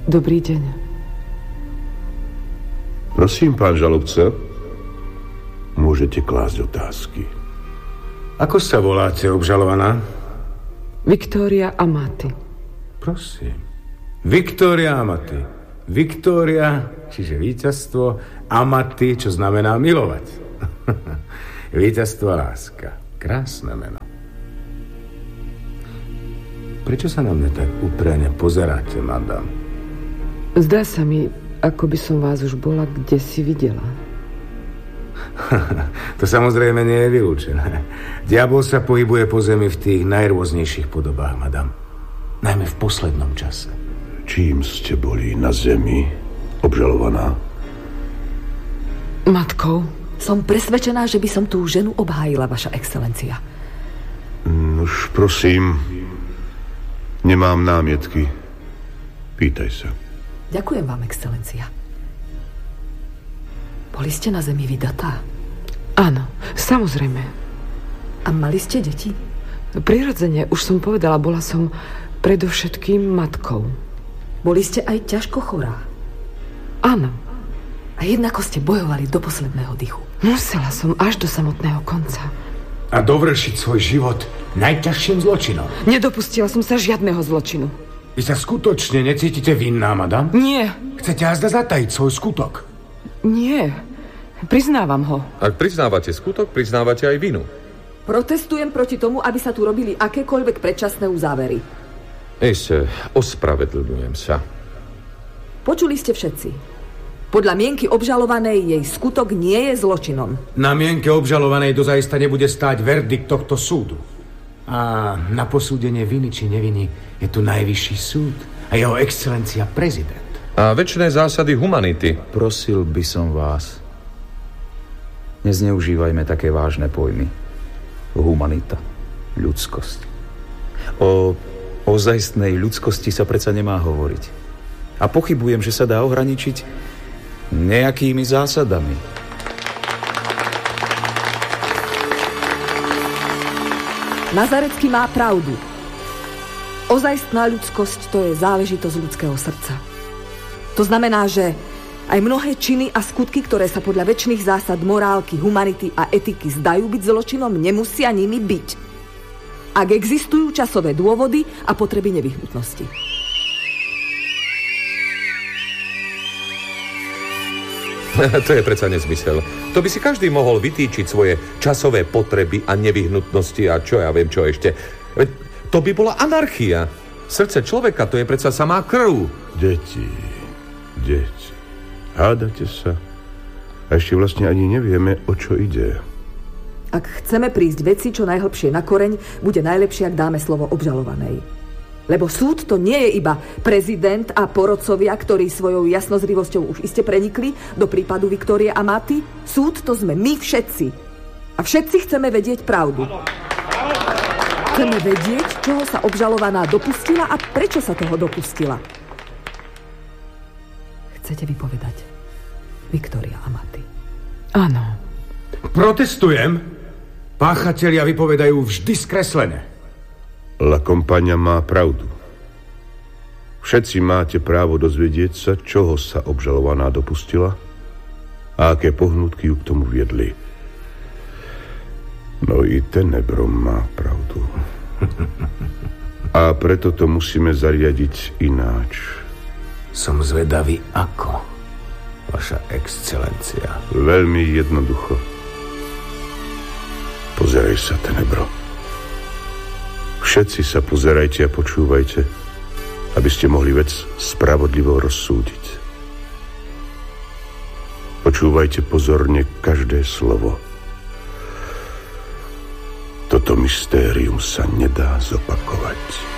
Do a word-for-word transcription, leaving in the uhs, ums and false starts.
Dobrý deň. Prosím, pán žalobca, môžete klásť otázky. Ako sa voláte, obžalovaná? Viktória Amati. Prosím. Viktória Amati. Viktória, čiže víťazstvo, Amati, čo znamená milovať. Víťazstvo a láska. Krásne meno. Prečo sa na mňa tak úprene pozeráte, madam? Zdá sa mi, ako by som vás už bola kdesi videla. To samozrejme nie je vylúčené. Diabol sa pohybuje po zemi v tých najrôznejších podobách, madam. Najmä v poslednom čase. Čím ste boli na zemi, obžalovaná? Matkou. Som presvedčená, že by som tú ženu obhájila, vaša excelencia. Už prosím, nemám námietky. Pýtaj sa. Ďakujem vám, excelencia. Boli ste na zemi vydatá? Áno, samozrejme. A mali ste deti? Prirodzene, už som povedala, bola som predovšetkým matkou. Boli ste aj ťažko chorá? Áno. A jednako ste bojovali do posledného dychu. Musela som až do samotného konca. A dovršiť svoj život najťažším zločinom. Nedopustila som sa žiadneho zločinu. Vy sa skutočne necítite vinná, madam? Nie. Chcete azda zatajiť svoj skutok? Nie. Priznávam ho. Ak priznávate skutok, priznávate aj vinu. Protestujem proti tomu, aby sa tu robili akékoľvek predčasné uzávery. Ešte, ospravedlňujem sa. Počuli ste všetci. Podľa mienky obžalovanej jej skutok nie je zločinom. Na mienke obžalovanej dozajista nebude stáť verdikt tohto súdu. A na posúdenie viny či neviny je tu najvyšší súd a jeho excelencia prezident. A večné zásady humanity. Prosil by som vás, nezneužívajme také vážne pojmy. Humanita, ľudskosť. O ozajstnej ľudskosti sa predsa nemá hovoriť. A pochybujem, že sa dá ohraničiť nejakými zásadami. Nazarecký má pravdu. Ozajstná ľudskosť to je záležitosť ľudského srdca. To znamená, že aj mnohé činy a skutky, ktoré sa podľa večných zásad morálky, humanity a etiky zdajú byť zločinom, nemusia nimi byť. Ak existujú časové dôvody a potreby nevyhnutnosti. To je predsa nezmysel. To by si každý mohol vytýčiť svoje časové potreby a nevyhnutnosti a čo ja viem, čo ešte. To by bola anarchia. Srdce človeka, to je predsa samá krv. Deti, deti, hádate sa a ešte vlastne ani nevieme, o čo ide. Ak chceme prísť veci čo najhlbšie na koreň, bude najlepšie, ak dáme slovo obžalovanej. Lebo súd to nie je iba prezident a porodcovia, ktorí svojou jasnozrivosťou už iste prenikli do prípadu Viktórie Amati. Súd to sme my všetci. A všetci chceme vedieť pravdu. Chceme vedieť, čoho sa obžalovaná dopustila a prečo sa toho dopustila. Chcete vypovedať? Viktória Amati. Áno. Protestujem. Páchatelia vypovedajú vždy skreslené. La Compagna má pravdu. Všetci máte právo dozvedieť sa, čoho sa obžalovaná dopustila a aké pohnutky ju k tomu viedli. No i Tenebro má pravdu. A preto to musíme zariadiť ináč. Som zvedavý ako, vaša excelencia. Veľmi jednoducho. Pozeraj sa, Tenebro. Všetci sa pozerajte a počúvajte, aby ste mohli vec spravodlivo rozsúdiť. Počúvajte pozorne každé slovo. Toto mystérium sa nedá zopakovať.